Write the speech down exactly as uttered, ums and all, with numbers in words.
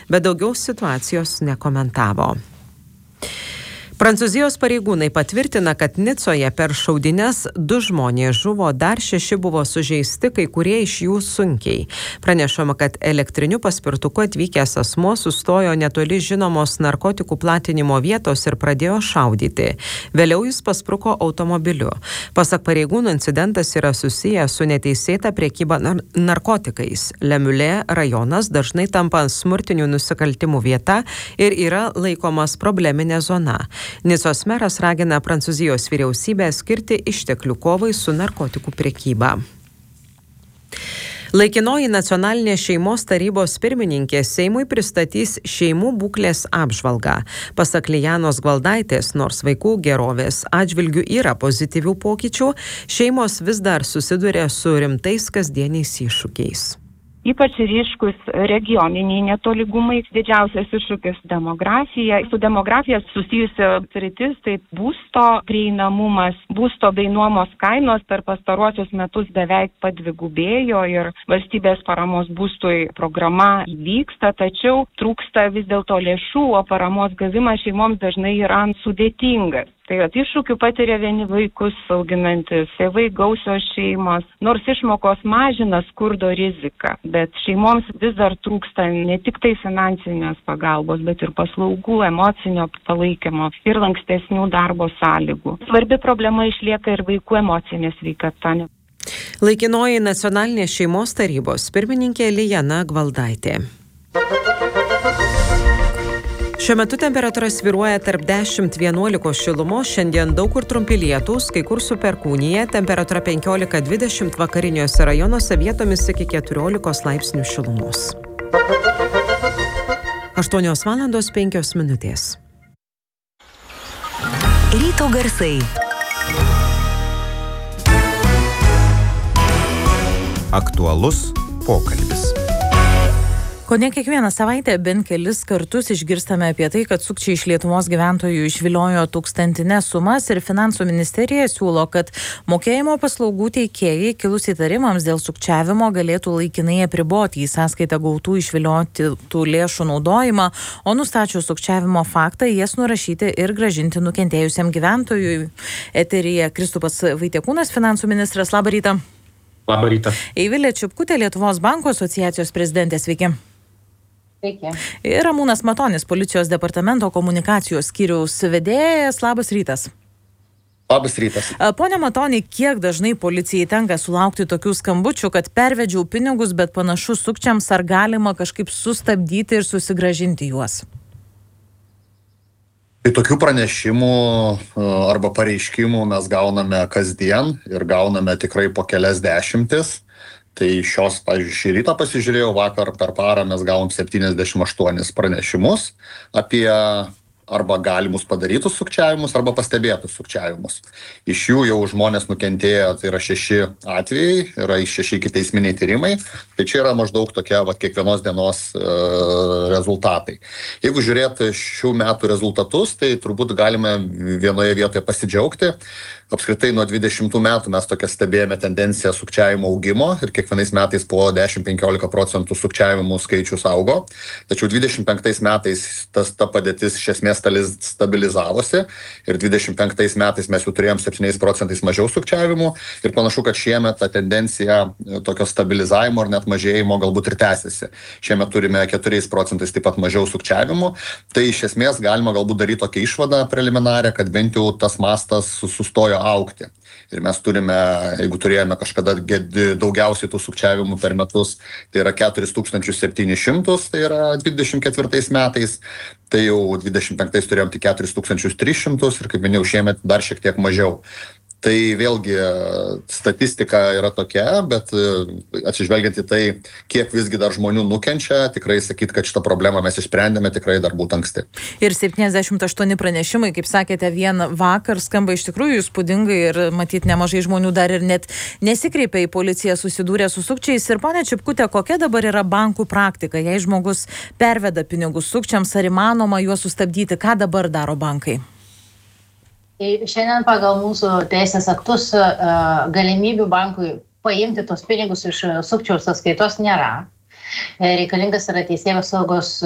bet daugiau situacijos nekomentavo. Prancūzijos pareigūnai patvirtina, kad Nicoje per šaudynes du žmonės žuvo, dar šeši buvo sužeisti, kai kurie iš jų sunkiai. Pranešama, kad elektriniu paspirtuku atvykęs asmuo sustojo netoli žinomos narkotikų platinimo vietos ir pradėjo šaudyti. Vėliau jis paspruko automobiliu. Pasak pareigūnų, incidentas yra susijęs su neteisėta prekyba nar- narkotikais. Lemulė rajonas dažnai tampa smurtinių nusikaltimų vieta ir yra laikomas probleminė zona. Nicos meras ragina Prancūzijos vyriausybę skirti išteklių kovai su narkotikų prekyba. Laikinoji nacionalinė šeimos tarybos pirmininkė Seimui pristatys šeimų būklės apžvalgą. Pasak Lijanos Gvaldaitės, nors vaikų gerovės atžvilgių yra pozityvių pokyčių, šeimos vis dar susiduria su rimtais kasdieniais iššūkiais. Ypač ryškus regioniniai netolygumai, didžiausias iššūkis demografija. Su demografija susijusi sritis, tai būsto prieinamumas, būsto bei nuomos kainos per pastaruosius metus beveik padvigubėjo ir valstybės paramos būstui programa vyksta, tačiau trūksta vis dėlto lėšų, o paramos gavimas šeimoms dažnai yra sudėtingas. Tai iššūkių patiria vieni vaikus auginantis, tėvai gausios šeimos, nors išmokos mažina skurdo riziką, bet šeimoms vis dar trūksta ne tik tai finansinės pagalbos, bet ir paslaugų, emocinio palaikymo ir lankstesnių darbo sąlygų. Svarbi problema išlieka ir vaikų emocinė sveikata. Laikinoji nacionalinės šeimos tarybos pirmininkė Lijana Gvaldaitė. Šiuo metu temperatūra svyruoja tarp dešimt vienuolikos šilumos, šiandien daug kur trumpi lietūs, kai kur su perkūnija, temperatūra penkiolika dvidešimt, vakariniuose rajonuose vietomis iki keturiolikos laipsnių šilumos. aštuonios valandos penkios minutės. Ryto garsai. Aktualus pokalbis. Kone kiekvieną savaitę bent kelis kartus išgirstame apie tai, kad sukčiai iš Lietuvos gyventojų išviliojo tūkstantines sumas ir Finansų ministerija siūlo, kad mokėjimo paslaugų teikėjai kilus įtarimams dėl sukčiavimo galėtų laikinai apriboti į sąskaitą gautų išvilioti tų lėšų naudojimą, o nustačius sukčiavimo faktą jas nurašyti ir gražinti nukentėjusiam gyventojui. Eteryje Kristupas Vaitiekūnas, Finansų ministras. Labą rytą. Labą rytą. Eivilė Čipkutė, Lietuvos bankų asociacijos prezidentė. Sveiki. Sveiki. Ir Ramūnas Matonis, policijos departamento komunikacijos skyriaus vedėjas. Labas rytas. Labas rytas. Pone Matoni, kiek dažnai policijai tenka sulaukti tokių skambučių, kad pervedžiau pinigus, bet panašu sukčiams, ar galima kažkaip sustabdyti ir susigrąžinti juos? Tai tokių pranešimų arba pareiškimų mes gauname kasdien ir gauname tikrai po kelias dešimtis. Tai šios, pavyzdžiui, šį rytą pasižiūrėjau, vakar per parą mes gavom septyniasdešimt aštuonis pranešimus apie arba galimus padarytus sukčiavimus, arba pastebėtus sukčiavimus. Iš jų jau žmonės nukentėjo, tai yra šeši atvejai, yra šeši ikiteisminiai tyrimai, tai čia yra maždaug tokia va, kiekvienos dienos e, rezultatai. Jeigu žiūrėti šių metų rezultatus, tai turbūt galime vienoje vietoje pasidžiaugti. Apskritai nuo dvidešimtų metų mes tokią stebėjome tendenciją sukčiavimo augimo ir kiekvienais metais po dešimt penkiolika procentų sukčiavimų skaičius augo. Tačiau dvidešimt penktais metais tas, ta padėtis iš esmės stabilizavosi ir dvidešimt penktais metais mes jau turėjom septyniais procentais mažiau sukčiavimų ir panašu, kad šiemet ta tendencija tokio stabilizavimo ar net mažėjimo galbūt ir tęsiasi. Šiemet turime keturiais procentais taip pat mažiau sukčiavimų. Tai iš esmės galima galbūt daryti tokią išvadą preliminarią, kad bent jau tas mastas sustojo augti. Ir mes turime, jeigu turėjome kažkada daugiausiai tų sukčiavimų per metus, tai yra keturis tūkstančius septynis šimtus, tai yra dvidešimt ketvirtais metais, tai jau dvidešimt penktais turėjom tik keturis tūkstančius tris šimtus ir kaip minėjau, šiemet dar šiek tiek mažiau. Tai vėlgi statistika yra tokia, bet atsižvelgiant į tai, kiek visgi dar žmonių nukenčia, tikrai sakyti, kad šitą problemą mes išsprendėme, tikrai dar būtų anksti. Ir septyniasdešimt aštuoni pranešimai, kaip sakėte, vien vakar skamba iš tikrųjų įspūdingai ir matyt nemažai žmonių dar ir net nesikreipia į policiją, susidūrė su sukčiais. Ir ponia Čipkutė, kokia dabar yra bankų praktika? Jei žmogus perveda pinigus sukčiams, ar įmanoma juos sustabdyti? Ką dabar daro bankai? Šiandien pagal mūsų teisės aktus galimybių bankui paimti tos pinigus iš sukčiaus sąskaitos nėra. Reikalingas yra teisėjų saugos